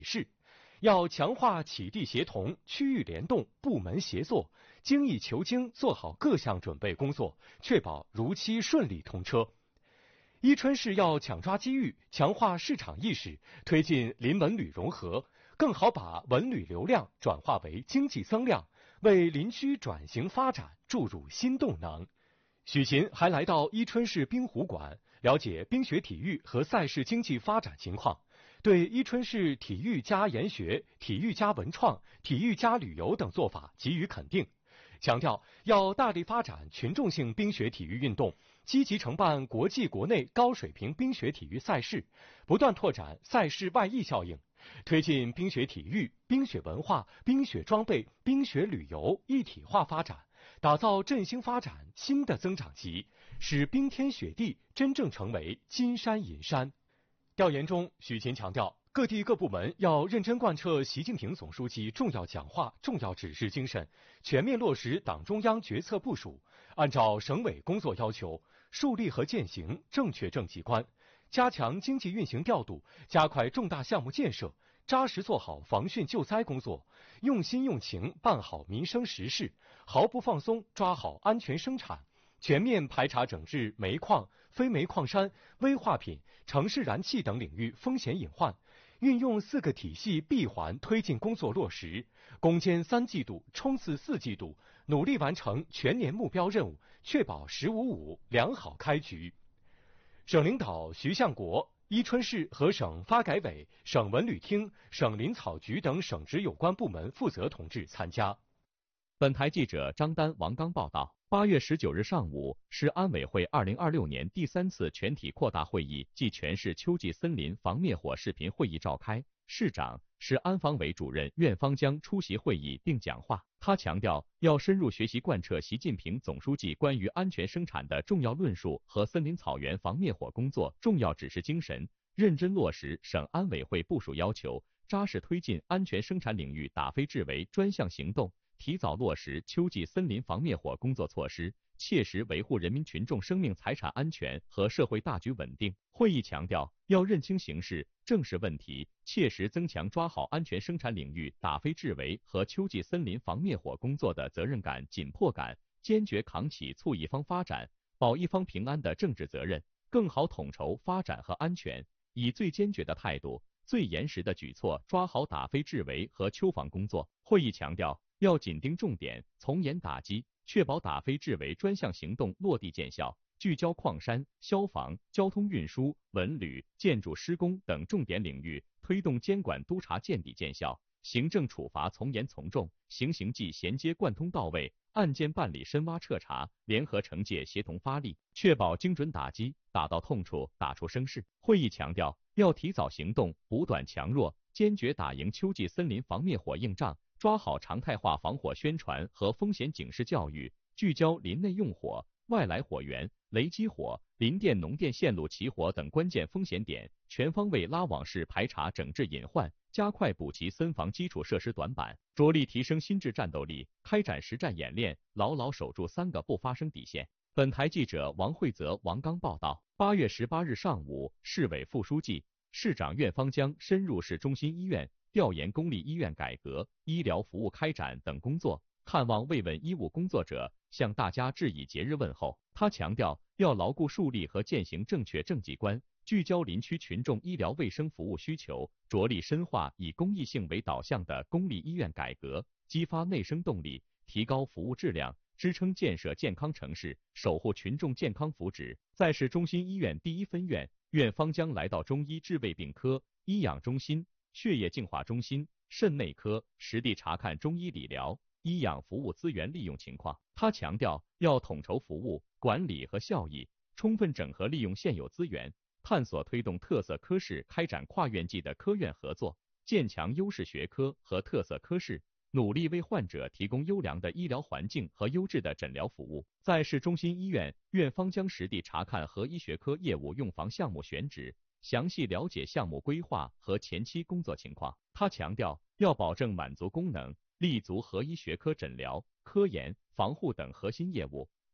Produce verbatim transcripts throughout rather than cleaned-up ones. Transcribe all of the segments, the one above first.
示，要强化企地协同、区域联动、部门协作，精益求精，做好各项准备工作，确保如期顺利通车。伊春市要抢抓机遇，强化市场意识，推进林文旅融合，更好把文旅流量转化为经济增量，为林区转型发展注入新动能。许勤还来到伊春市冰壶馆，了解冰雪体育和赛事经济发展情况，对伊春市体育加研学、体育加文创、体育加旅游等做法给予肯定，强调要大力发展群众性冰雪体育运动，积极承办国际国内高水平冰雪体育赛事，不断拓展赛事外溢效应，推进冰雪体育、冰雪文化、冰雪装备、冰雪旅游一体化发展，打造振兴发展新的增长极，使冰天雪地真正成为金山银山。调研中，许勤强调，各地各部门要认真贯彻习近平总书记重要讲话、重要指示精神，全面落实党中央决策部署，按照省委工作要求，树立和践行正确政绩观，加强经济运行调度，加快重大项目建设，扎实做好防汛救灾工作，用心用情办好民生实事，毫不放松抓好安全生产，全面排查整治煤矿、非煤矿山、危化品、城市燃气等领域风险隐患，运用四个体系闭环推进工作落实，攻坚三季度，冲刺四季度，努力完成全年目标任务，确保“十五五”良好开局。省领导徐向国、伊春市和省发改委、省文旅厅、省林草局等省直有关部门负责同志参加。 本台记者张丹、王刚报道。八月十九日上午，市安委会二零二六年第三次全体扩大会议暨全市秋季森林防灭火视频会议召开，市长、市安防委主任苑方江出席会议并讲话。他强调，要深入学习贯彻习近平总书记关于安全生产的重要论述和森林草原防灭火工作重要指示精神，认真落实省安委会部署要求，扎实推进安全生产领域打非治为专项行动，提早落实秋季森林防灭火工作措施，切实维护人民群众生命财产安全和社会大局稳定。会议强调，要认清形势，正视问题，切实增强抓好安全生产领域打非治为和秋季森林防灭火工作的责任感、紧迫感，坚决扛起促一方发展、保一方平安的政治责任，更好统筹发展和安全，以最坚决的态度、最严实的举措抓好打非治为和秋防工作。会议强调，要紧盯重点，从严打击，确保打非治为专项行动落地见效，聚焦矿山、消防、交通运输、文旅、建筑施工等重点领域，推动监管督查见底见效，行政处罚从严从重，行刑纪衔接贯通到位，案件办理深挖彻查，联合惩戒协同发力，确保精准打击，打到痛处，打出声势。会议强调，要提早行动，补短强弱，坚决打赢秋季森林防灭火硬仗，抓好常态化防火宣传和风险警示教育，聚焦林内用火、外来火源、雷击火、林电农电线路起火等关键风险点，全方位拉网式排查整治隐患，加快补齐森防基础设施短板，着力提升心智战斗力，开展实战演练，牢牢守住三个不发生底线。本台记者王慧泽、王刚报道。八月十八日上午，市委副书记、市长苑方江深入市中心医院调研公立医院改革、医疗服务开展等工作，看望慰问医务工作者，向大家致以节日问候。他强调，要牢固树立和践行正确政绩观，聚焦林区群众医疗卫生服务需求，着力深化以公益性为导向的公立医院改革，激发内生动力，提高服务质量，支撑建设健康城市，守护群众健康福祉。在市中心医院第一分院，苑方江来到中医治胃病科、医养中心、血液净化中心、肾内科，实地查看中医理疗、医养服务资源利用情况。他强调，要统筹服务、管理和效益，充分整合利用现有资源，探索推动特色科室开展跨院际的科院合作，建强优势学科和特色科室，努力为患者提供优良的医疗环境和优质的诊疗服务。在市中心医院，苑方江实地查看核医学科业务用房项目选址，详细了解项目规划和前期工作情况。他强调，要保证满足功能，立足核医学科诊疗、科研、防护等核心业务，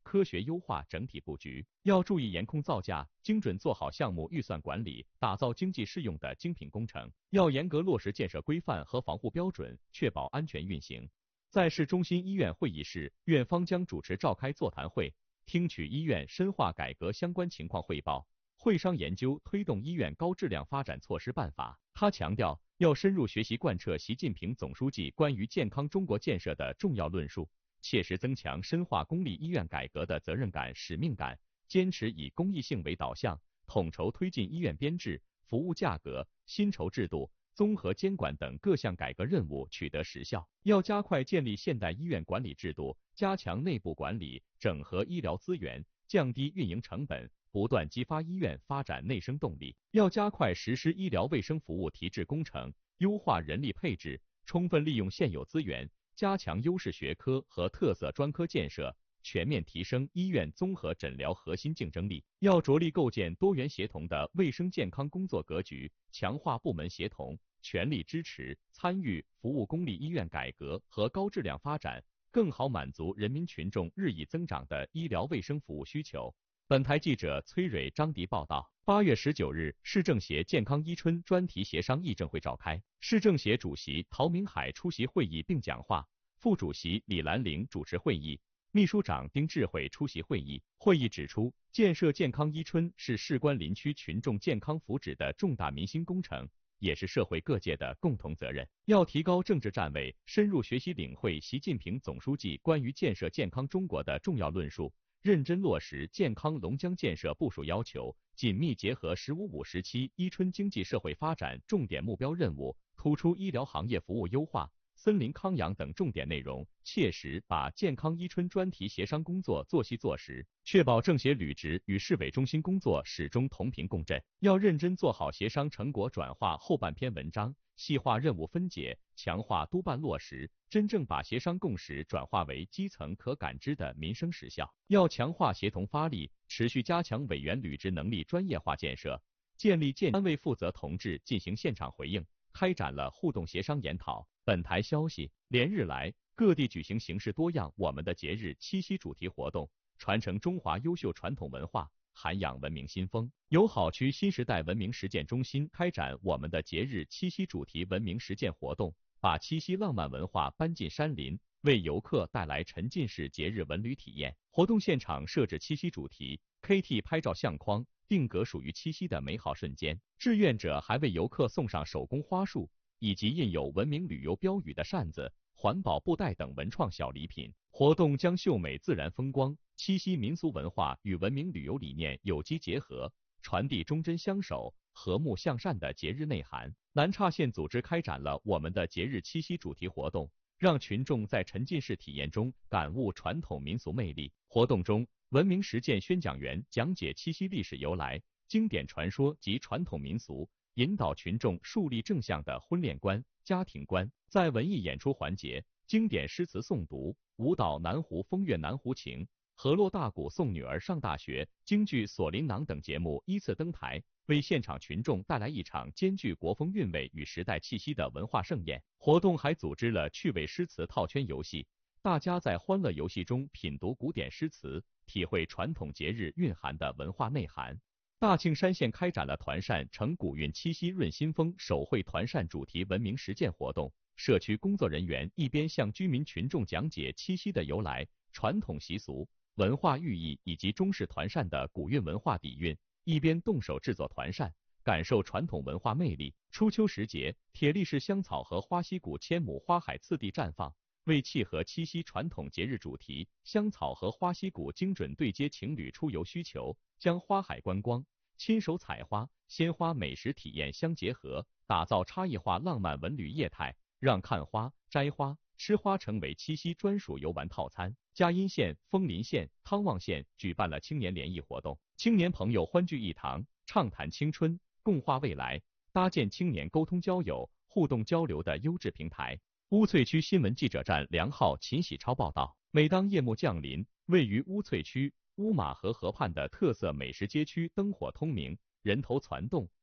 科学优化整体布局。要注意严控造价，精准做好项目预算管理，打造经济适用的精品工程。要严格落实建设规范和防护标准，确保安全运行。在市中心医院会议室，院方将主持召开座谈会，听取医院深化改革相关情况汇报。会商研究推动医院高质量发展措施办法。他强调，要深入学习贯彻习近平总书记关于健康中国建设的重要论述，切实增强深化公立医院改革的责任感、使命感，坚持以公益性为导向，统筹推进医院编制、服务价格、薪酬制度、综合监管等各项改革任务取得实效。要加快建立现代医院管理制度，加强内部管理，整合医疗资源，降低运营成本，不断激发医院发展内生动力。要加快实施医疗卫生服务提质工程，优化人力配置，充分利用现有资源，加强优势学科和特色专科建设，全面提升医院综合诊疗核心竞争力。要着力构建多元协同的卫生健康工作格局，强化部门协同，全力支持、参与、服务公立医院改革和高质量发展，更好满足人民群众日益增长的医疗卫生服务需求。本台记者崔蕊、张迪报道。八月十九日，市政协健康伊春专题协商议政会召开，市政协主席陶明海出席会议并讲话，副主席李兰玲主持会议，秘书长丁智慧出席会议。会议指出，建设健康伊春是事关林区群众健康福祉的重大民心工程，也是社会各界的共同责任。要提高政治站位，深入学习领会习近平总书记关于建设健康中国的重要论述，认真落实健康龙江建设部署要求，紧密结合“十五五”时期伊春经济社会发展重点目标任务，突出医疗行业服务优化、森林康养等重点内容，切实把健康伊春专题协商工作做细做实，确保政协履职与市委中心工作始终同频共振。要认真做好协商成果转化后半篇文章，细化任务分解，强化督办落实，真正把协商共识转化为基层可感知的民生实效。要强化协同发力，持续加强委员履职能力专业化建设，建立健单位负责同志进行现场回应，开展了互动协商研讨。本台消息，连日来，各地举行形式多样我们的节日七夕主题活动，传承中华优秀传统文化，涵养文明新风。友好区新时代文明实践中心开展我们的节日七夕主题文明实践活动，把七夕浪漫文化搬进山林，为游客带来沉浸式节日文旅体验。活动现场设置七夕主题 K T 拍照相框，定格属于七夕的美好瞬间。志愿者还为游客送上手工花束以及印有文明旅游标语的扇子、环保布袋等文创小礼品。活动将秀美自然风光、七夕民俗文化与文明旅游理念有机结合，传递忠贞相守、和睦向善的节日内涵。南岔县组织开展了我们的节日七夕主题活动，让群众在沉浸式体验中感悟传统民俗魅力。活动中，文明实践宣讲员讲解七夕历史由来、经典传说及传统民俗，引导群众树立正向的婚恋观、家庭观。在文艺演出环节，经典诗词诵读、舞蹈南湖风月南湖情、河洛大鼓送女儿上大学、京剧锁麟囊等节目依次登台，为现场群众带来一场兼具国风韵味与时代气息的文化盛宴。活动还组织了趣味诗词套圈游戏，大家在欢乐游戏中品读古典诗词，体会传统节日蕴含的文化内涵。大庆山县开展了团扇承古韵七夕润新风手绘团扇主题文明实践活动，社区工作人员一边向居民群众讲解七夕的由来、传统习俗、文化寓意以及中式团扇的古韵文化底蕴，一边动手制作团扇，感受传统文化魅力。初秋时节，铁力士香草和花溪谷千亩花海次第绽放，为契合七夕传统节日主题，香草和花溪谷精准对接情侣出游需求，将花海观光、亲手采花、鲜花美食体验相结合，打造差异化浪漫文旅业态，让看花、摘花、吃花成为七夕专属游玩套餐。嘉荫县、枫林县、汤旺县举办了青年联谊活动，青年朋友欢聚一堂，畅谈青春，共话未来，搭建青年沟通交友、互动交流的优质平台。乌翠区新闻记者站梁浩、秦喜超报道。每当夜幕降临，位于乌翠区乌马河河畔的特色美食街区灯火通明，人头攒动，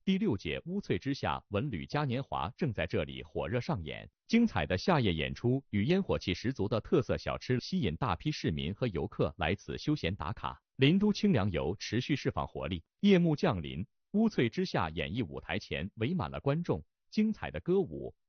第六届乌翠之夏文旅嘉年华正在这里火热上演，精彩的夏夜演出与烟火气十足的特色小吃吸引大批市民和游客来此休闲打卡。林都清凉游持续释放活力，夜幕降临，乌翠之夏演艺舞台前围满了观众，精彩的歌舞、